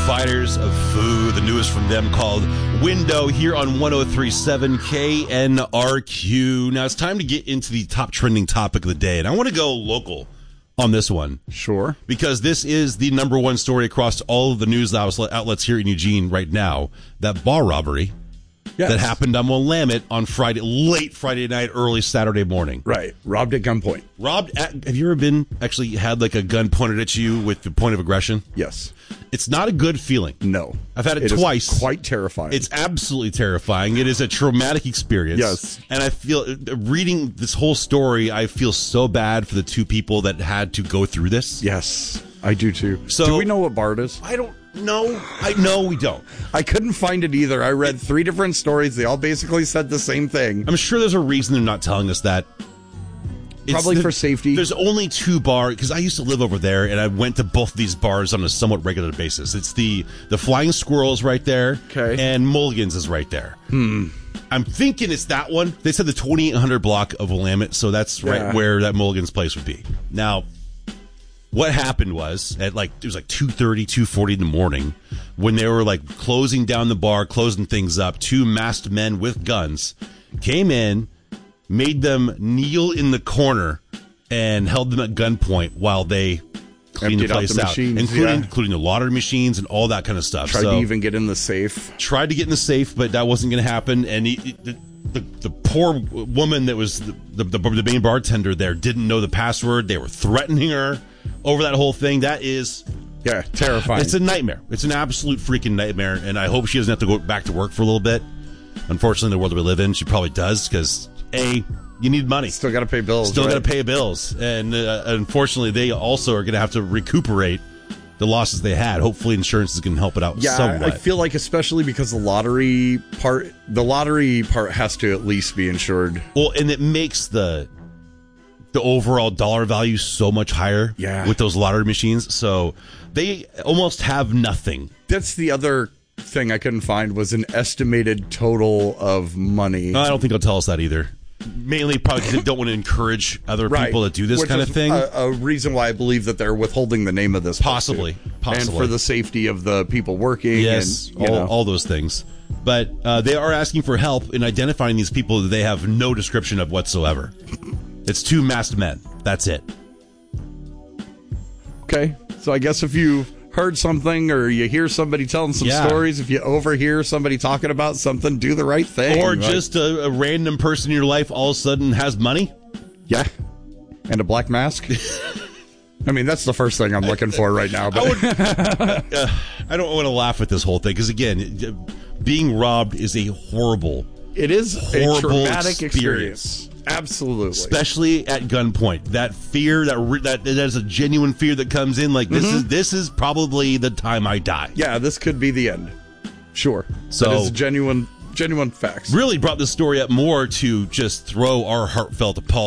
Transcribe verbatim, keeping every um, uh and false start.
Fighters of Foo, the newest from them called Window here on one oh three point seven K N R Q. Now it's time to get into the top trending topic of the day, and I want to go local on this one. Sure. Because this is the number one story across all of the news outlets here in Eugene right now, that bar robbery yes. that happened on Willamette on Friday, late Friday night, early Saturday morning. Right. Robbed at gunpoint. Robbed at, have you ever been, actually had like a gun pointed at you with the point of aggression? Yes. It's not a good feeling. No. I've had it, it twice. Is quite terrifying. It's absolutely terrifying. It is a traumatic experience. Yes. And I feel, reading this whole story, I feel so bad for the two people that had to go through this. Yes, I do too. So, do we know what bar it is? I don't know. I know we don't. I couldn't find it either. I read three different stories. They all basically said the same thing. I'm sure there's a reason they're not telling us that. It's Probably the, for safety. There's only two bars, because I used to live over there, and I went to both of these bars on a somewhat regular basis. It's the, the Flying Squirrels right there, okay. and Mulligan's is right there. Hmm. I'm thinking it's that one. They said the twenty-eight hundred block of Willamette, so that's right yeah. where that Mulligan's place would be. Now, what happened was, at like, it was like two thirty, two forty in the morning, when they were like closing down the bar, closing things up, two masked men with guns came in, made them kneel in the corner and held them at gunpoint while they cleaned Emptied the place out, the out, machines, including yeah. including the lottery machines and all that kind of stuff. Tried so, to even get in the safe. Tried to get in the safe, but that wasn't going to happen. And he, the, the the poor woman that was the, the the main bartender there didn't know the password. They were threatening her over that whole thing. That is. Yeah, terrifying. It's a nightmare. It's an absolute freaking nightmare, and I hope she doesn't have to go back to work for a little bit. Unfortunately, in the world that we live in, she probably does, because A, you need money. Still got to pay bills. Still right? got to pay bills. And uh, unfortunately, they also are going to have to recuperate the losses they had. Hopefully, insurance is going to help it out yeah, somewhat. I feel like, especially because the lottery part, the lottery part has to at least be insured. Well, and it makes the the overall dollar value so much higher yeah. with those lottery machines. So they almost have nothing. That's the other thing I couldn't find, was an estimated total of money. No, I don't think they'll tell us that either. Mainly probably because they don't want to encourage other right. people to do this Which kind is of thing. A, a reason why I believe that they're withholding the name of this. Possibly. Possibly. And for the safety of the people working. Yes, and, you all, know. all those things. But uh, they are asking for help in identifying these people that they have no description of whatsoever. It's two masked men. That's it. Okay. So I guess if you heard something, or you hear somebody telling some yeah. stories, if you overhear somebody talking about something, do the right thing. Or like, just a, a random person in your life all of a sudden has money. Yeah. And a black mask. I mean, that's the first thing I'm looking for right now. But I, would, uh, I don't want to laugh at this whole thing, because, again, being robbed is a horrible, it is horrible a traumatic experience. experience. Absolutely. Especially at gunpoint. That fear, that re- that that is a genuine fear that comes in. Like, this mm-hmm. is this is probably the time I die. Yeah, this could be the end. Sure. So that is genuine, genuine facts. Really brought this story up more to just throw our heartfelt apology